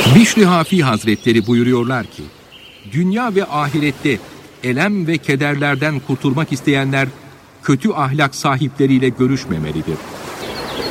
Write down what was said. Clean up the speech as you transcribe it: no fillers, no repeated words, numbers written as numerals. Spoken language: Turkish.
Bişri Hafi Hazretleri buyuruyorlar ki, dünya ve ahirette elem ve kederlerden kurtulmak isteyenler kötü ahlak sahipleriyle görüşmemelidir.